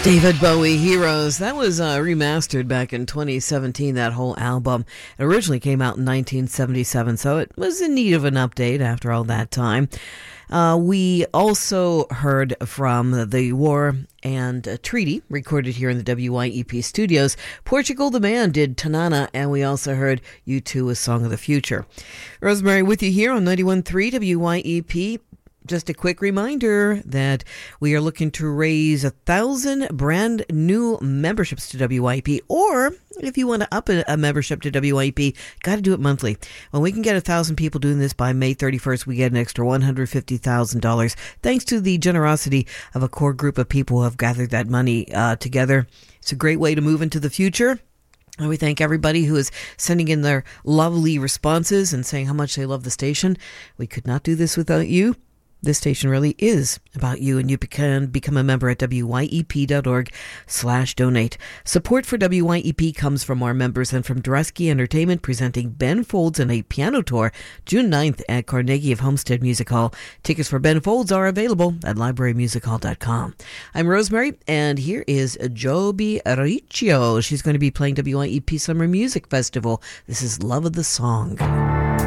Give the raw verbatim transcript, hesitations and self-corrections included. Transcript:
David Bowie, Heroes. That was uh, remastered back in twenty seventeen, that whole album. It originally came out in nineteen seventy-seven, so it was in need of an update after all that time. Uh, we also heard from the War and uh, Treaty, recorded here in the W Y E P studios. Portugal the Man did Tanana, and we also heard U two, A Song of the Future. Rosemary with you here on ninety-one point three W Y E P. Just a quick reminder that we are looking to raise a thousand brand new memberships to W Y E P, or if you want to up a, a membership to W Y E P, got to do it monthly. When we can get a thousand people doing this by May thirty-first, we get an extra one hundred fifty thousand dollars, thanks to the generosity of a core group of people who have gathered that money uh, together. It's a great way to move into the future. And we thank everybody who is sending in their lovely responses and saying how much they love the station. We could not do this without you. This station really is about you, and you can become a member at wyep.org slash donate. Support for W Y E P comes from our members and from Dresky Entertainment, presenting Ben Folds and a piano tour June ninth at Carnegie of Homestead Music Hall. Tickets for Ben Folds are available at library music hall dot com. I'm Rosemary, and here is Joby Riccio. She's going to be playing W Y E P Summer Music Festival. This is Love of the Song.